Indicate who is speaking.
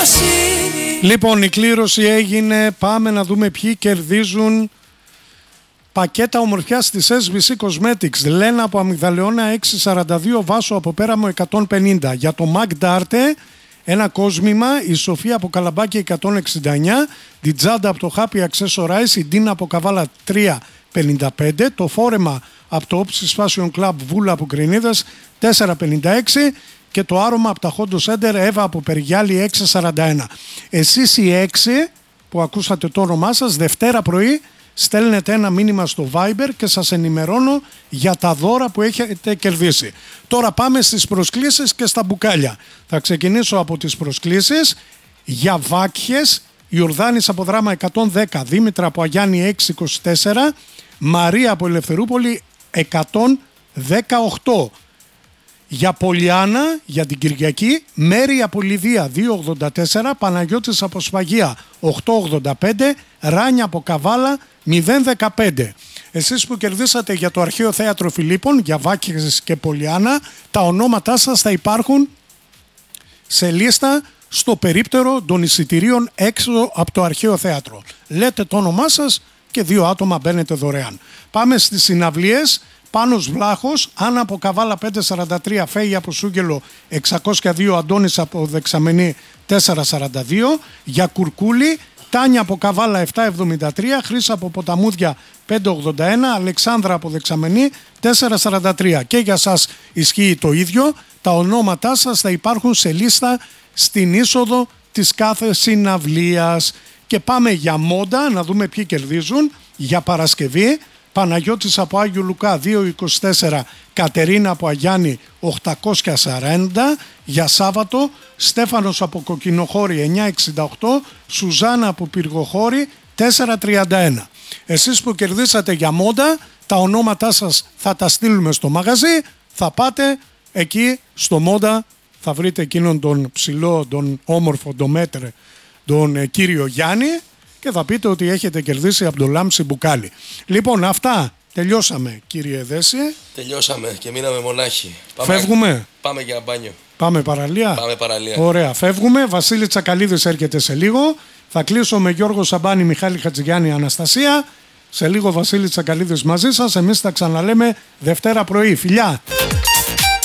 Speaker 1: Λοιπόν, η κλήρωση έγινε. Πάμε να δούμε ποιοι κερδίζουν πακέτα ομορφιάς της SBC Cosmetics. Λένα από Αμυγδαλαιώνα 642, Βάσο από Πέραμο 150. Για το Mac Darte ένα κόσμημα, η Σοφία από Καλαμπάκη 169, την Τζάντα από το Happy Accessorize, η Ντίνα από Καβάλα 355, το φόρεμα από το Opsis Fashion Club Βούλα από Κρινίδας 456 και το άρωμα από τα Hondo Center Εύα από Περιγιάλη 641. Εσείς οι 6 που ακούσατε το όνομά σας, Δευτέρα πρωί στέλνετε ένα μήνυμα στο Viber και σας ενημερώνω για τα δώρα που έχετε κερδίσει. Τώρα πάμε στις προσκλήσεις και στα μπουκάλια. Θα ξεκινήσω από τις προσκλήσεις για Βάκχες, Ιορδάνης από Δράμα 110, Δήμητρα από Αγιάννη 624, Μαρία από Ελευθερούπολη 118. Για Πολιάνα, για την Κυριακή, Μέρη από Λιδία 284, Παναγιώτης από Σφαγία 885, Ράνια από Καβάλα 015. Εσείς που κερδίσατε για το Αρχαίο Θέατρο Φιλίππων, για Βάκχες και Πολιάνα, τα ονόματά σας θα υπάρχουν σε λίστα στο περίπτερο των εισιτηρίων έξω από το Αρχαίο Θέατρο. Λέτε το όνομά σας και 2 άτομα μπαίνετε δωρεάν. Πάμε στις συναυλίες. Πάνος Βλάχος, Άννα από Καβάλα 543, Φέη από Σούγγελο 602, Αντώνης από Δεξαμενή 442, για Κουρκούλη, Τάνια από Καβάλα 773, Χρύσα από Ποταμούδια 581, Αλεξάνδρα από Δεξαμενή 443. Και για σας ισχύει το ίδιο, τα ονόματά σας θα υπάρχουν σε λίστα στην είσοδο της κάθε συναυλίας. Και πάμε για Μόντα, να δούμε ποιοι κερδίζουν. Για Παρασκευή, Παναγιώτης από Άγιο Λουκά 224, Κατερίνα από Αγιάννη 840. Για Σάββατο, Στέφανος από Κοκκινοχώρη 968, Σουζάνα από Πυργοχώρη 431. Εσείς που κερδίσατε για Μόντα, τα ονόματά σας θα τα στείλουμε στο μαγαζί, θα πάτε εκεί στο Μόντα, θα βρείτε εκείνον τον ψηλό, τον όμορφο, τον μέτρε, τον κύριο Γιάννη, και θα πείτε ότι έχετε κερδίσει από το Λάμψη μπουκάλι. Λοιπόν, αυτά. Τελειώσαμε, κύριε Δέση.
Speaker 2: Τελειώσαμε και μείναμε μονάχοι.
Speaker 1: Φεύγουμε.
Speaker 2: Πάμε για μπάνιο.
Speaker 1: Πάμε παραλία.
Speaker 2: Πάμε παραλία.
Speaker 1: Ωραία, φεύγουμε. Βασίλη Τσακαλίδης έρχεται σε λίγο. Θα κλείσω με Γιώργο Σαμπάνη, Μιχάλη Χατζηγιάννη, Αναστασία. Σε λίγο Βασίλη Τσακαλίδης μαζί σας. Εμείς θα ξαναλέμε Δευτέρα πρωί. Φιλιά!